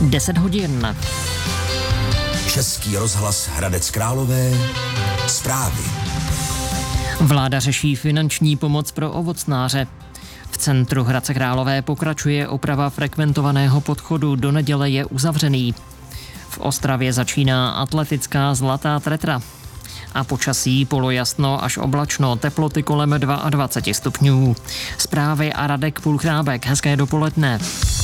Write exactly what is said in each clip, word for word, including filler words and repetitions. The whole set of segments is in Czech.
deset hodin. Český rozhlas Hradec Králové. Zprávy. Vláda řeší finanční pomoc pro ovocnáře. V centru Hradce Králové pokračuje oprava frekventovaného podchodu, do neděle je uzavřený. V Ostravě začíná atletická zlatá tretra. A počasí polojasno až oblačno, teploty kolem dvacet dva stupňů. Zprávy a Radek Půlchrábek, hezké dopoledne.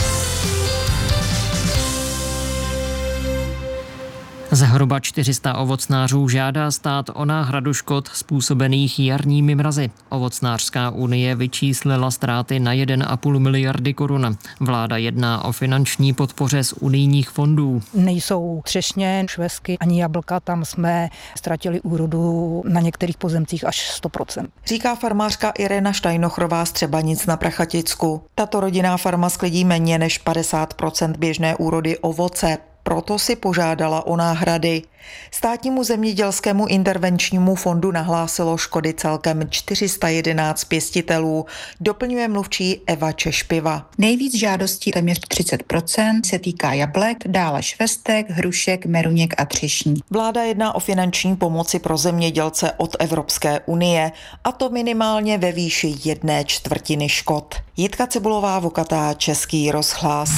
Zhruba čtyři sta ovocnářů žádá stát o náhradu škod způsobených jarními mrazy. Ovocnářská unie vyčíslila ztráty na jedna a půl miliardy korun. Vláda jedná o finanční podpoře z unijních fondů. Nejsou třešně, švestky ani jablka, tam jsme ztratili úrodu na některých pozemcích až sto procent. Říká farmářka Irena Štajnochrová z Třebanic na Prachaticku. Tato rodinná farma sklidí méně než padesát procent běžné úrody ovoce. Proto si požádala o náhrady. Státnímu zemědělskému intervenčnímu fondu nahlásilo škody celkem čtyři sta jedenáct pěstitelů, doplňuje mluvčí Eva Češpiva. Nejvíc žádostí, téměř třicet procent, se týká jablek, dále švestek, hrušek, meruněk a třešní. Vláda jedná o finanční pomoci pro zemědělce od Evropské unie, a to minimálně ve výši jedné čtvrtiny škod. Jitka Cibulová, Vokatá, Český rozhlas.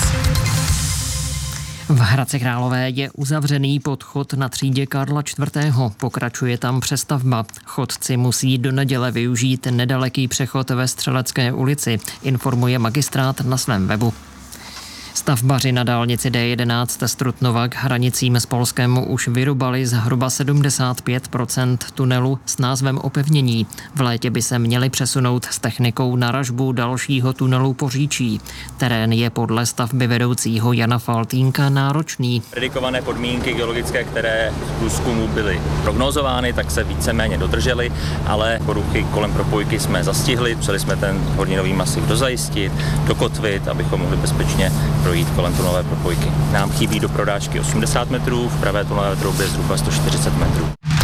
V Hradci Králové je uzavřený podchod na třídě Karla čtvrtého. Pokračuje tam přestavba. Chodci musí do neděle využít nedaleký přechod ve Střelecké ulici, informuje magistrát na svém webu. Stavbaři na dálnici D jedenáct Strutnova k hranicím s Polskem už vyrubali zhruba sedmdesát pět procent tunelu s názvem Opevnění. V létě by se měli přesunout s technikou na ražbu dalšího tunelu Poříčí. Terén je podle stavby vedoucího Jana Faltínka náročný. Predikované podmínky geologické, které z průzkumu byly prognozovány, tak se víceméně dodržely, ale poruchy kolem propojky jsme zastihli. Museli jsme ten horninový masiv dozajistit, dokotvit, abychom mohli bezpečně projít kolem tunelové propojky. Nám chybí do prodáčky osmdesát metrů, v pravé tunelové troubě zhruba sto čtyřicet metrů.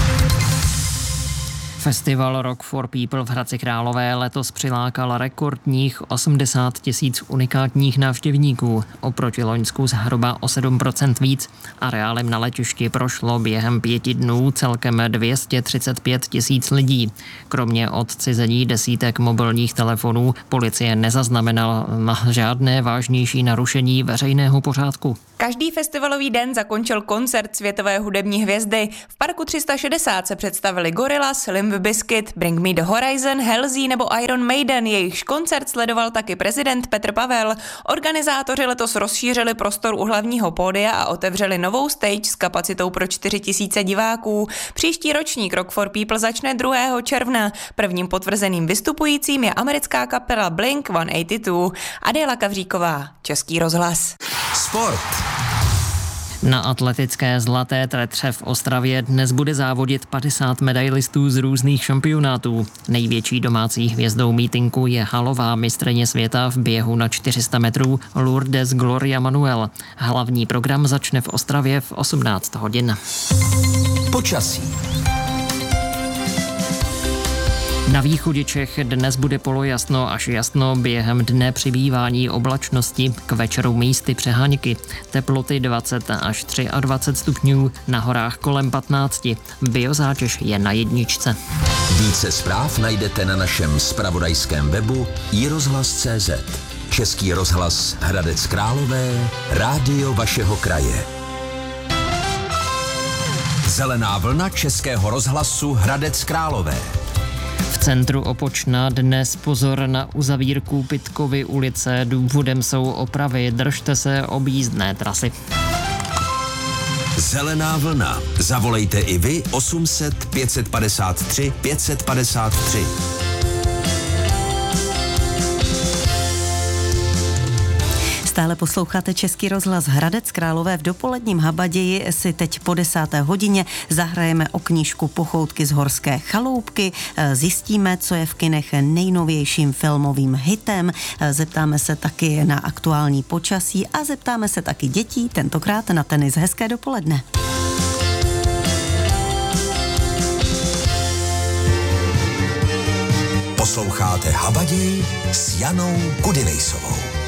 Festival Rock for People v Hradci Králové letos přilákal rekordních osmdesát tisíc unikátních návštěvníků. Oproti loňsku zhruba o sedm procent víc. Areálem na letišti prošlo během pěti dnů celkem dvě stě třicet pět tisíc lidí. Kromě odcizení desítek mobilních telefonů policie nezaznamenala na žádné vážnější narušení veřejného pořádku. Každý festivalový den zakončil koncert světové hudební hvězdy. V parku tři sta šedesát se představili Gorillaz, Limp Bizkit, Bring Me the Horizon, Halsey nebo Iron Maiden. Jejichž koncert sledoval taky prezident Petr Pavel. Organizátoři letos rozšířili prostor u hlavního pódia a otevřeli novou stage s kapacitou pro čtyři tisíce diváků. Příští ročník Rock for People začne druhého června. Prvním potvrzeným vystupujícím je americká kapela Blink sto osmdesát dva. Adéla Kavříková, Český rozhlas. Sport. Na atletické zlaté tretře v Ostravě dnes bude závodit padesát medailistů z různých šampionátů. Největší domácí hvězdou mítinku je halová mistryně světa v běhu na čtyři sta metrů Lourdes Gloria Manuel. Hlavní program začne v Ostravě v osmnáct hodin. Počasí. Na východě Čech dnes bude polojasno až jasno, během dne přibývání oblačnosti, k večeru místy přeháňky. Teploty dvacet až dvacet tři stupňů, na horách kolem patnáct. Biozátěž je na jedničce. Více zpráv najdete na našem zpravodajském webu i rozhlas tečka cé zet. Český rozhlas Hradec Králové, rádio vašeho kraje. Zelená vlna Českého rozhlasu Hradec Králové. V centru Opočna dnes pozor na uzavírku Pytkovy ulice. Důvodem jsou opravy, držte se objízdné trasy. Zelená vlna. Zavolejte i vy osm set pět padesát tři pět padesát tři. Stále posloucháte Český rozhlas Hradec Králové. V dopoledním habaději si teď po desáté hodině zahrajeme o knížku Pochoutky z horské chaloupky. Zjistíme, co je v kinech nejnovějším filmovým hitem. Zeptáme se taky na aktuální počasí a zeptáme se taky dětí, tentokrát na tenis. Hezké dopoledne. Posloucháte Habaděj s Janou Kudynejsovou.